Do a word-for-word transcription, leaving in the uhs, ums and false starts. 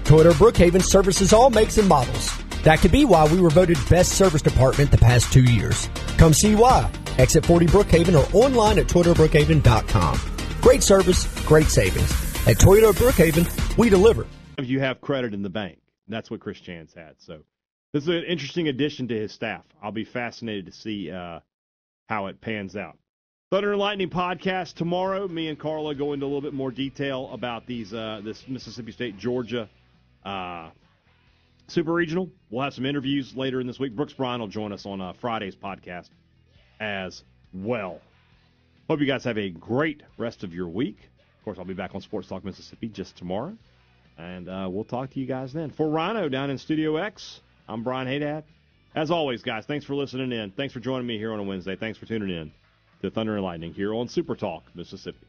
Toyota Brookhaven services all makes and models. That could be why we were voted best service department the past two years. Come see why. Exit forty Brookhaven or online at toyota brookhaven dot com. Great service, great savings. At Toyota Brookhaven, we deliver. You have credit in the bank. That's what Chris Chance had. So this is an interesting addition to his staff. I'll be fascinated to see uh, how it pans out. Thunder and Lightning podcast tomorrow. Me and Carla go into a little bit more detail about these uh, this Mississippi State Georgia uh, Super Regional. We'll have some interviews later in this week. Brooks Bryan will join us on uh, Friday's podcast as well. Hope you guys have a great rest of your week. Of course, I'll be back on Sports Talk Mississippi just tomorrow, and uh, we'll talk to you guys then. For Rhino down in Studio X, I'm Brian Haydad. As always, guys, thanks for listening in. Thanks for joining me here on a Wednesday. Thanks for tuning in to Thunder and Lightning here on Super Talk Mississippi.